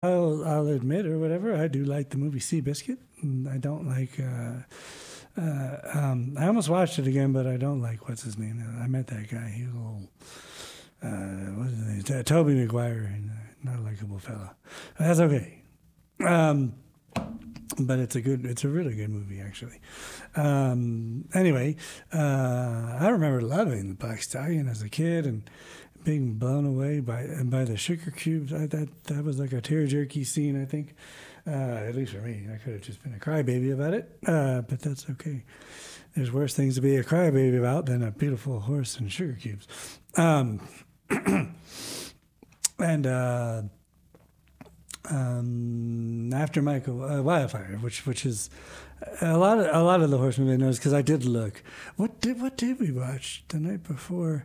I'll admit or whatever. I do like the movie Seabiscuit. And I don't like. I almost watched it again, but I don't like what's his name. I met that guy. He was a little. What's his name? Toby Maguire, and not a likable fella. That's okay. Um, but it's a really good movie actually. Anyway, I remember loving the Black Stallion as a kid and being blown away by the sugar cubes. That was like a tear jerky scene, I think. At least for me, I could have just been a crybaby about it, but that's okay. There's worse things to be a crybaby about than a beautiful horse and sugar cubes. Um, and After Michael Wildfire, which is a lot of the horse movie I noticed because I did look. What did we watch the night before?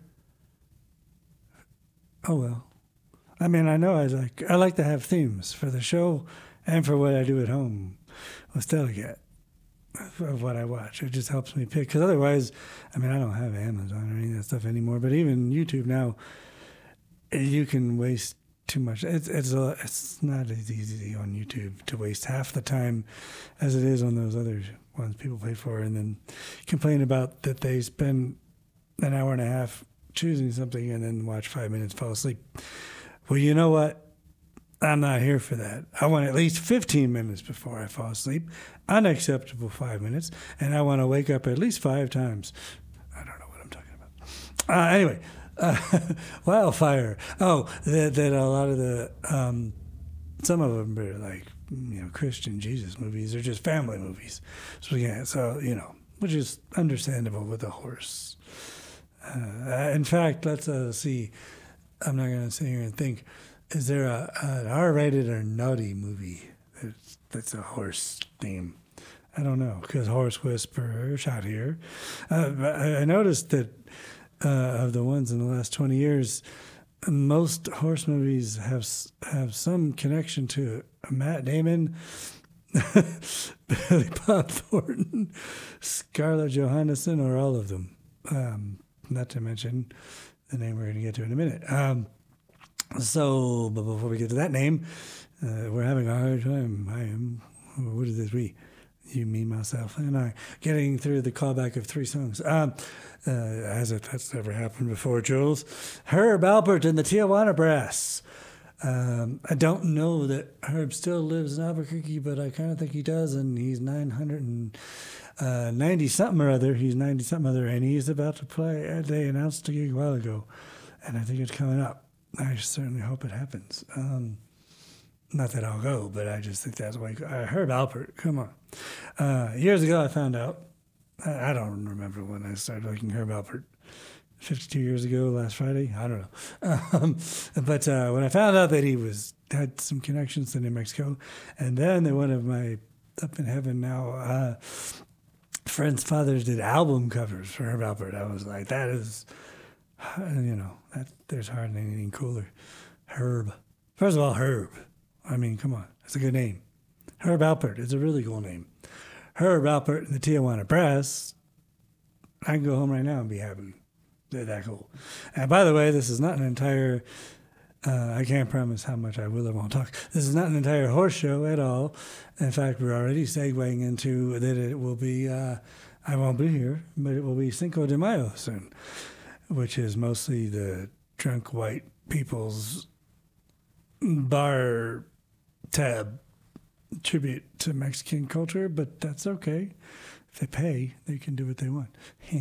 Oh well. I mean, I know I like to have themes for the show and for what I do at home with Delegate of what I watch. It just helps me pick because otherwise, I mean, I don't have Amazon or any of that stuff anymore. But even YouTube now, you can waste too much. It's not as easy on YouTube to waste half the time as it is on those other ones people pay for, and then complain about that they spend an hour and a half choosing something and then watch 5 minutes, fall asleep. Well, you know what? I'm not here for that. I want at least 15 minutes before I fall asleep, unacceptable 5 minutes, and I want to wake up at least 5 times. I don't know what I'm talking about. Anyway, Wildfire. Oh, that a lot of the some of them are like Christian Jesus movies or just family movies. So yeah, which is understandable with a horse. In fact, let's see. I'm not going to sit here and think. Is there an R-rated or naughty movie that's a horse theme? I don't know because Horse Whisperer shot here. I noticed that of the ones in the last 20 years, most horse movies have some connection to Matt Damon, Billy Bob Thornton, Scarlett Johansson, or all of them. Not to mention the name we're going to get to in a minute. But before we get to that name, we're having a hard time. I am. What is this? We, you, me, myself, and I, getting through the callback of 3 songs. As if that's never happened before, Jules. Herb Alpert and the Tijuana Brass. I don't know that Herb still lives in Albuquerque, but I kind of think he does, and he's 990 something or other. He's 90 something other, and he's about to play. They announced a gig a while ago, and I think it's coming up. I certainly hope it happens. Not that I'll go, but I just think that's the way. Herb Alpert, come on. Years ago, I found out. I don't remember when I started liking Herb Alpert. 52 years ago, last Friday. I don't know. But when I found out that he had some connections to New Mexico, and then one of my up in heaven now friends' fathers did album covers for Herb Alpert. I was like, that is, there's hardly anything cooler. Herb. First of all, Herb. I mean, come on. It's a good name. Herb Alpert is a really cool name. Herb Alpert and the Tijuana Brass. I can go home right now and be happy. They're that cool. And by the way, this is not an entire, I can't promise how much I will or won't talk. This is not an entire horse show at all. In fact, we're already segueing into that it will be, I won't be here, but it will be Cinco de Mayo soon, which is mostly the drunk white people's bar tab tribute to Mexican culture, but that's okay. If they pay, they can do what they want.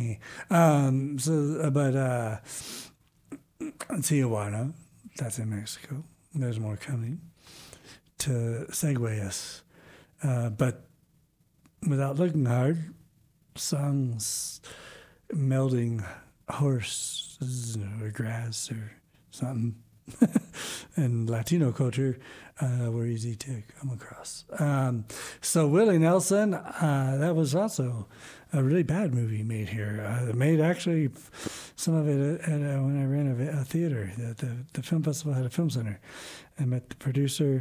Tijuana, that's in Mexico. There's more coming to segue us. But without looking hard, songs melding horses or grass or something and Latino culture were easy to come across. So Willie Nelson, that was also a really bad movie made here. Made actually some of it when I ran a theater. The film festival had a film center. I met the producer.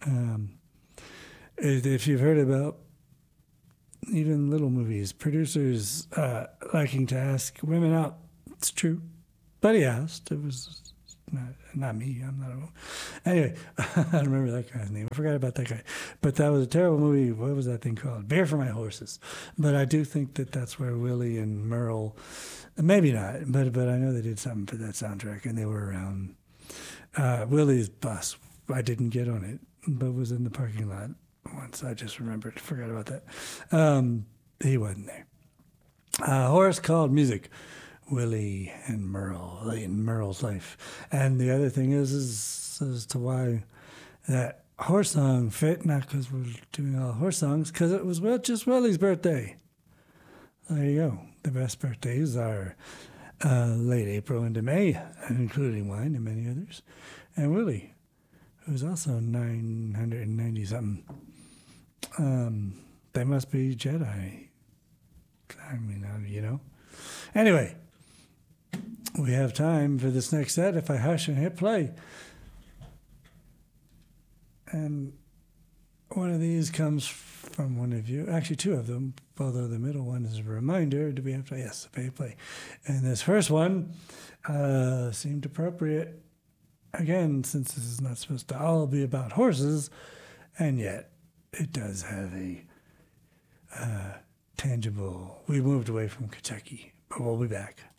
If you've heard about even little movies, producers liking to ask women out, it's true. But he asked. It was Not me. I'm not a... Anyway, I don't remember that guy's name. I forgot about that guy. But that was a terrible movie. What was that thing called? Beer for My Horses. But I do think that that's where Willie and Merle, maybe not, but I know they did something for that soundtrack, and they were around. Willie's bus, I didn't get on it, but was in the parking lot once. I just forgot about that. He wasn't there. Horace called music. Willie and Merle in Merle's life. And the other thing is as to why that horse song fit, not because we're doing all horse songs, because it was just Willie's birthday. There you go. The best birthdays are late April into May, including mine and many others. And Willie, who's also 990-something. They must be Jedi. I mean, Anyway, we have time for this next set if I hush and hit play. And one of these comes from one of you. Actually, two of them, although the middle one is a reminder. Do we have to? Yes, play. And this first one seemed appropriate. Again, since this is not supposed to all be about horses, and yet it does have a tangible... We moved away from Kentucky, but we'll be back.